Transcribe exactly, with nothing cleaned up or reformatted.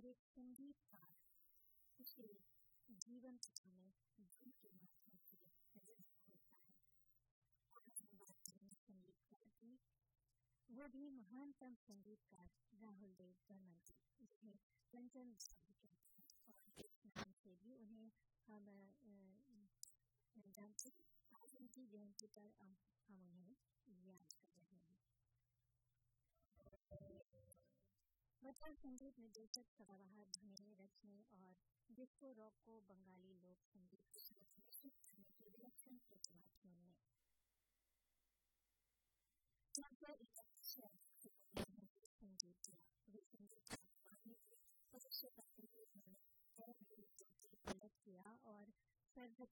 एक संगीतकार उसे जीवन में धुन के माध्यम से नजर होता है। आज हम बात करेंगे संगीतकार की, वो भी महानतम संगीतकार राहुल देव बर्मन जी, जिन्हें कंचन बाबू कहते हैं और इस नाम से भी उन्हें हम जानते हैं। आज उनकी जयंती पर हम उन्हें याद कर रहे हैं। बतौर संगीत निर्देशक, सदाबहार धुनें रचने और डिस्को रॉक को बंगाली लोक संगीत के साथ मिश्रित करने की विलक्षण प्रतिभा थी उनमें। संगीत दिया वे संगीत भविष्य का संगीत किया और सर्वत्र